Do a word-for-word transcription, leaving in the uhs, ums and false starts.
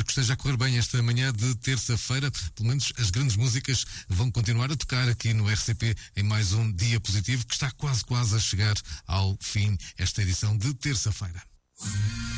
que esteja a correr bem esta manhã de terça-feira. Pelo menos as grandes músicas vão continuar a tocar aqui no R C P em mais um dia positivo que está quase, quase a chegar ao fim esta edição de terça-feira.